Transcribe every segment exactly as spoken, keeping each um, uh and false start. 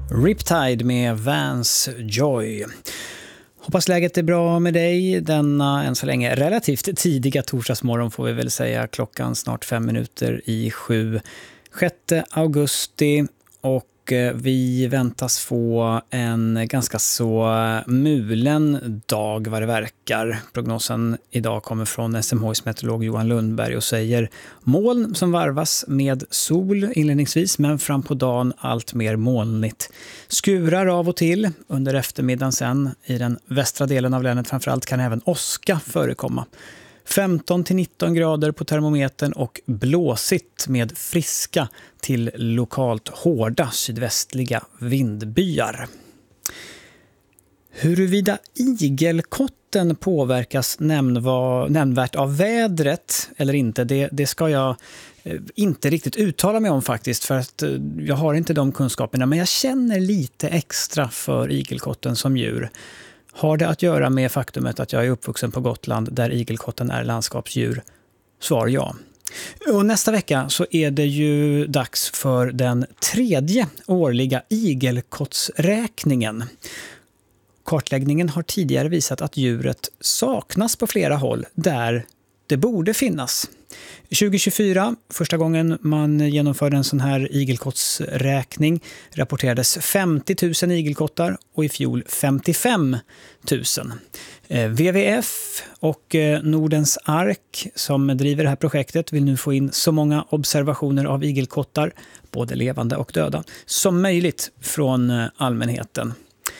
Riptide med Vance Joy. Hoppas läget är bra med dig denna än så länge relativt tidiga torsdagsmorgon, får vi väl säga. Klockan snart fem minuter i sju. sjätte augusti, och vi väntas få en ganska så mulen dag vad det verkar. Prognosen idag kommer från S M H:s meteorolog Johan Lundberg och säger moln som varvas med sol inledningsvis, men fram på dagen allt mer molnigt. Skurar av och till under eftermiddagen sen i den västra delen av länet, framförallt kan även åska förekomma. femton till nitton grader på termometern och blåsigt med friska till lokalt hårda sydvästliga vindbyar. Huruvida igelkotten påverkas nämnva, nämnvärt av vädret eller inte, det, det ska jag inte riktigt uttala mig om faktiskt, för att jag har inte de kunskaperna, men jag känner lite extra för igelkotten som djur. Har det att göra med faktumet att jag är uppvuxen på Gotland där igelkotten är landskapsdjur? Svar ja. Och nästa vecka så är det ju dags för den tredje årliga igelkottsräkningen. Kartläggningen har tidigare visat att djuret saknas på flera håll där det borde finnas. tjugo tjugofyra, första gången man genomförde en sån här igelkottsräkning, rapporterades femtio tusen igelkottar och i fjol femtiofem tusen. W W F och Nordens Ark som driver det här projektet vill nu få in så många observationer av igelkottar, både levande och döda, som möjligt från allmänheten.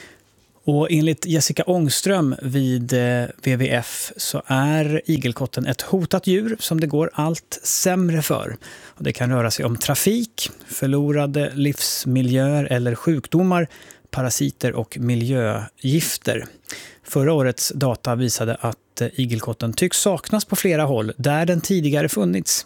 Och enligt Jessica Ångström vid W W F så är igelkotten ett hotat djur som det går allt sämre för. Och det kan röra sig om trafik, förlorade livsmiljöer eller sjukdomar, parasiter och miljögifter. Förra årets data visade att igelkotten tycks saknas på flera håll där den tidigare funnits.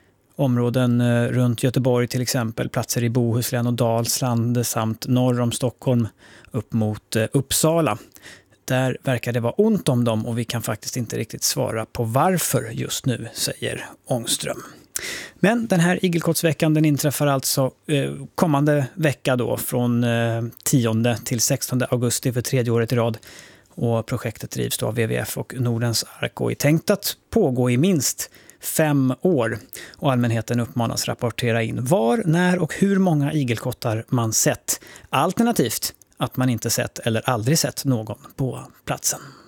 Områden runt Göteborg till exempel, platser i Bohuslän och Dalsland samt norr om Stockholm upp mot Uppsala. Där verkar det vara ont om dem och vi kan faktiskt inte riktigt svara på varför just nu, säger Ångström. Men den här igelkottsveckan den inträffar alltså eh, kommande vecka då från eh, tionde till sextonde augusti för tredje året i rad. Och projektet drivs då av W W F och Nordens Ark och är tänkt att pågå i minst fem år, och allmänheten uppmanas rapportera in var, när och hur många igelkottar man sett, alternativt att man inte sett eller aldrig sett någon på platsen.